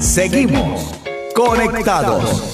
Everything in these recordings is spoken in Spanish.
Seguimos conectados.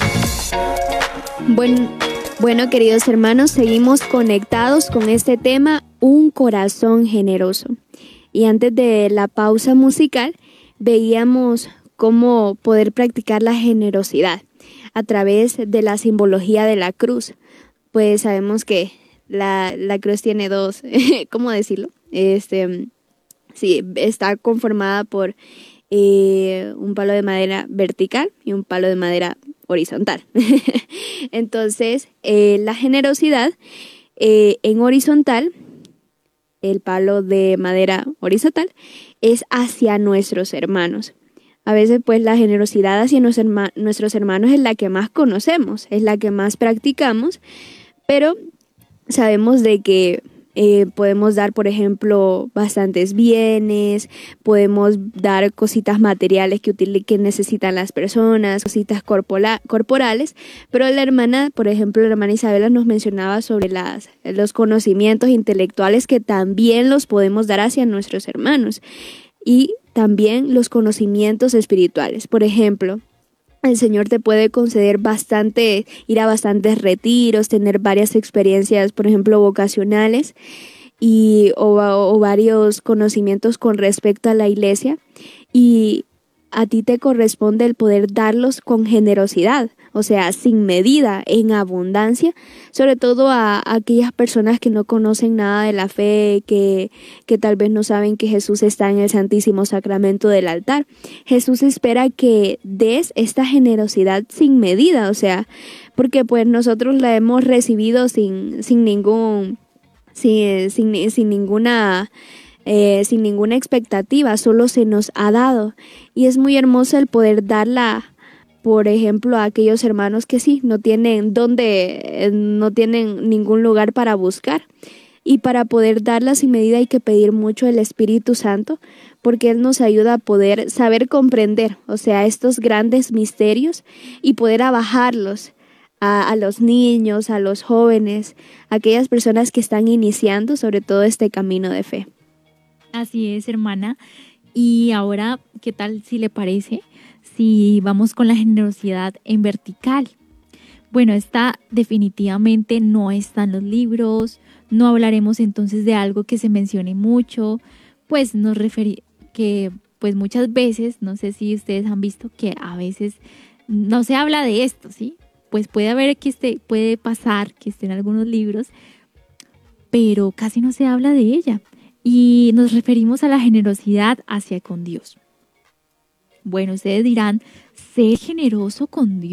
Bueno, queridos hermanos, seguimos conectados con este tema, un corazón generoso. Y antes de la pausa musical, veíamos cómo poder practicar la generosidad a través de la simbología de la cruz. Pues sabemos que la cruz tiene dos, ¿cómo decirlo? Sí, está conformada por un palo de madera vertical y un palo de madera horizontal. Entonces, la generosidad en horizontal, el palo de madera horizontal, es hacia nuestros hermanos. A veces, pues, la generosidad hacia nuestros hermanos es la que más conocemos, es la que más practicamos, pero sabemos de que podemos dar, por ejemplo, bastantes bienes, podemos dar cositas materiales que necesitan las personas, cositas corporales, pero la hermana, por ejemplo, la hermana Isabela nos mencionaba sobre los conocimientos intelectuales que también los podemos dar hacia nuestros hermanos y también los conocimientos espirituales. Por ejemplo, el Señor te puede conceder ir a bastantes retiros, tener varias experiencias, por ejemplo, vocacionales o varios conocimientos con respecto a la iglesia. Y a ti te corresponde el poder darlos con generosidad, o sea, sin medida, en abundancia, sobre todo a aquellas personas que no conocen nada de la fe, que tal vez no saben que Jesús está en el Santísimo Sacramento del altar. Jesús espera que des esta generosidad sin medida, o sea, porque pues nosotros la hemos recibido sin ninguna expectativa, solo se nos ha dado. Y es muy hermoso el poder darla, por ejemplo, a aquellos hermanos que sí, no tienen ningún lugar para buscar. Y para poder darla sin medida hay que pedir mucho el Espíritu Santo, porque Él nos ayuda a poder saber comprender, o sea, estos grandes misterios y poder abajarlos a los niños, a los jóvenes, a aquellas personas que están iniciando sobre todo este camino de fe. Así es, hermana. Y ahora, ¿qué tal si le parece si vamos con la generosidad en vertical? Bueno, esta definitivamente no está en los libros, no hablaremos entonces de algo que se mencione mucho, pues pues muchas veces, no sé si ustedes han visto que a veces no se habla de esto, ¿sí? Pues puede pasar que esté en algunos libros, pero casi no se habla de ella. Y nos referimos a la generosidad hacia con Dios. Bueno, ustedes dirán, ¿ser generoso con Dios?